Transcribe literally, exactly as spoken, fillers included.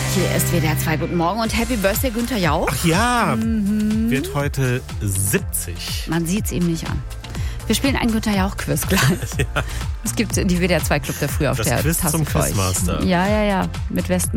Hier ist W D R zwei. Guten Morgen und Happy Birthday, Günther Jauch. Ach ja, Mhm. wird heute siebzig. Man sieht es ihm nicht an. Wir spielen einen Günther Jauch-Quiz gleich. Ja. Es gibt die W D R zwei Club der Frühaufsteher. Das Quiz zum für euch. Quizmaster. Ja, ja, ja. Mit Westen.